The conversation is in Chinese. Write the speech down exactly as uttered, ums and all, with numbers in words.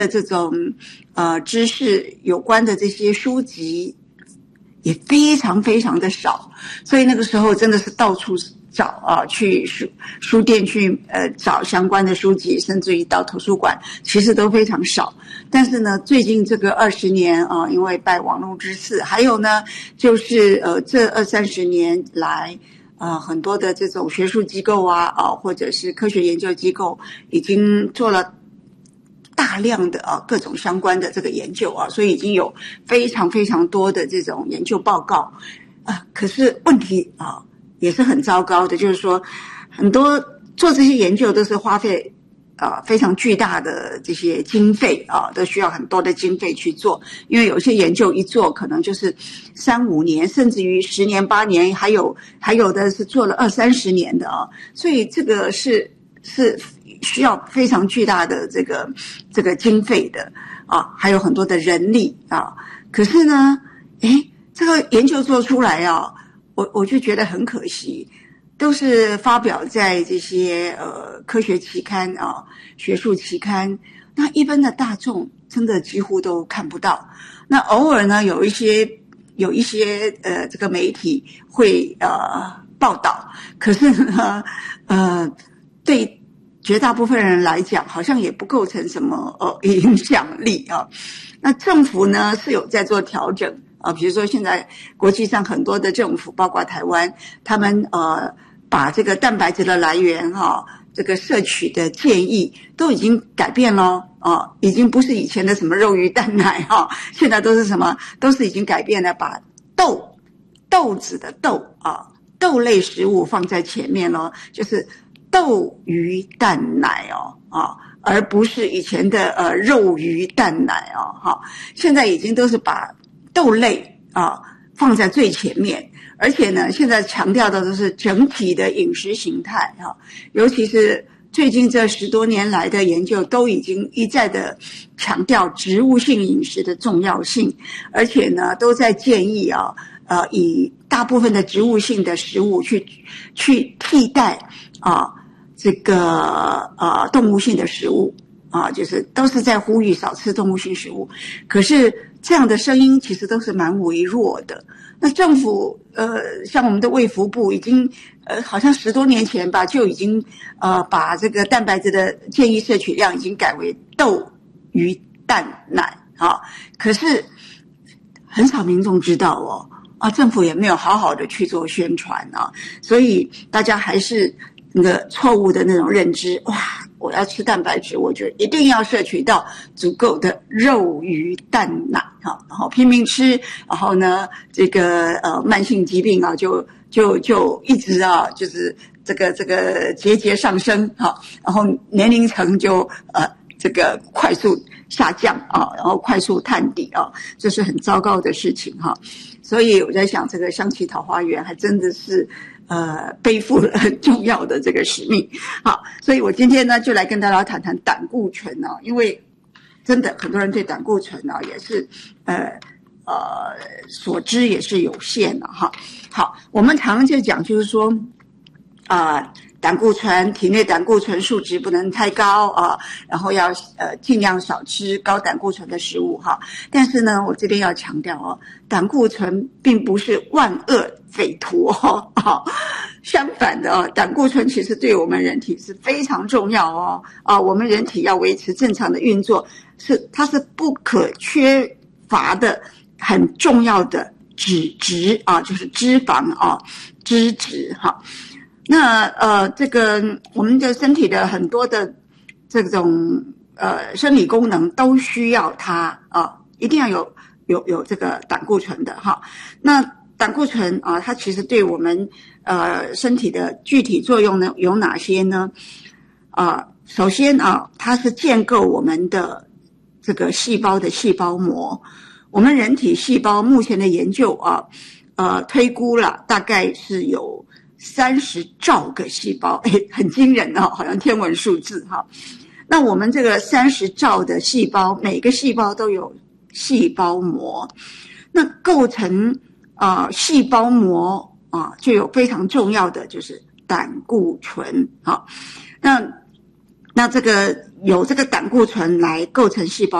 的这种呃知识有关的这些书籍也非常非常的少，所以那个时候真的是到处找啊，去书书店去呃找相关的书籍，甚至于到图书馆，其实都非常少。但是呢，最近这个二十年啊，因为拜网络之赐，还有呢，就是呃这二三十年来。啊、呃，很多的这种学术机构啊，啊，或者是科学研究机构，已经做了大量的啊各种相关的这个研究啊，所以已经有非常非常多的这种研究报告啊、呃。可是问题啊也是很糟糕的，就是说很多做这些研究都是花费啊、呃、非常巨大的这些经费啊，都需要很多的经费去做，因为有些研究一做可能就是三五年，甚至于十年八年，还有还有的是做了二三十年的啊，所以这个是是需要非常巨大的这个这个经费的啊，还有很多的人力啊。可是呢，诶，这个研究做出来啊，我我就觉得很可惜。都是发表在这些呃科学期刊啊、学术期刊，那一般的大众真的几乎都看不到。那偶尔呢，有一些有一些呃这个媒体会呃报道，可是呢呃对绝大部分人来讲，好像也不构成什么呃影响力啊。那政府呢是有在做调整啊，比如说现在国际上很多的政府，包括台湾，他们呃。把这个蛋白质的来源哈，这个摄取的建议都已经改变了啊，已经不是以前的什么肉鱼蛋奶哈，现在都是什么，都是已经改变了，把豆豆子的豆啊，豆类食物放在前面咯，就是豆鱼蛋奶哦啊，而不是以前的呃肉鱼蛋奶哦哈，现在已经都是把豆类啊放在最前面。而且呢，现在强调的都是整体的饮食形态哈，尤其是最近这十多年来的研究都已经一再的强调植物性饮食的重要性，而且呢，都在建议啊，呃，以大部分的植物性的食物去去替代啊这个呃动物性的食物啊，就是都是在呼吁少吃动物性食物。可是这样的声音其实都是蛮微弱的。那政府呃，像我们的卫福部已经呃，好像十多年前吧，就已经呃把这个蛋白质的建议摄取量已经改为豆、鱼、蛋、奶啊。可是很少民众知道哦，啊，政府也没有好好的去做宣传啊，所以大家还是那个错误的那种认知，哇！我要吃蛋白质，我就一定要摄取到足够的肉、鱼、蛋、奶哈，然后拼命吃，然后呢，这个呃慢性疾病啊，就就就一直啊，就是这个这个节节上升哈，然后年龄层就呃这个快速下降啊，然后快速探底啊，这是很糟糕的事情哈。所以我在想，这个香气桃花源还真的是。呃，背负了很重要的这个使命。好，所以我今天呢就来跟大家谈谈胆固醇啊，因为真的很多人对胆固醇啊也是呃呃所知也是有限的哈。好，我们常常就讲就是说啊、呃，胆固醇体内胆固醇数值不能太高啊，然后要呃尽量少吃高胆固醇的食物哈。但是呢，我这边要强调哦，胆固醇并不是万恶匪徒哦，啊，相反的哦，胆固醇其实对我们人体是非常重要哦，啊，我们人体要维持正常的运作，是它是不可缺乏的很重要的脂质啊，就是脂肪啊，脂质哈。那呃，这个我们的身体的很多的这种呃生理功能都需要它啊，一定要有有有这个胆固醇的哈。那胆固醇啊，它其实对我们呃身体的具体作用呢有哪些呢？啊，首先啊，它是建构我们的这个细胞的细胞膜。我们人体细胞目前的研究啊，呃，推估了大概是有三十兆个细胞，哎，很惊人哦，好像天文数字哈。那我们这个三十兆的细胞，每个细胞都有细胞膜，那构成啊、呃、细胞膜啊，就有非常重要的就是胆固醇啊。那那这个有这个胆固醇来构成细胞